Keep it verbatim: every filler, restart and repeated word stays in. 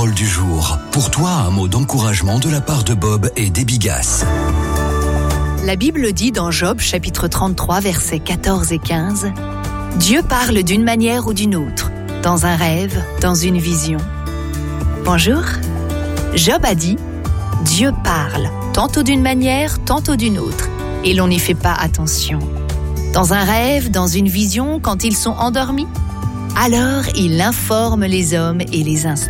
parole du jour. Pour toi, un mot d'encouragement de la part de Bob et d'Ebigas. La Bible dit dans Job, chapitre trente-trois, versets quatorze et quinze, « Dieu parle d'une manière ou d'une autre, dans un rêve, dans une vision. » Bonjour. Job a dit, « Dieu parle, tantôt d'une manière, tantôt d'une autre, et l'on n'y fait pas attention. Dans un rêve, dans une vision, quand ils sont endormis, alors il informe les hommes et les instruit. »